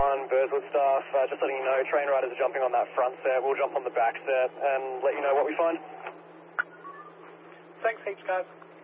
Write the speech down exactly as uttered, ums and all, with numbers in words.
one, Burswood staff, uh, just letting you know, train riders are jumping on that front set. We'll jump on the back set and let you know what we find. Thanks heaps, guys.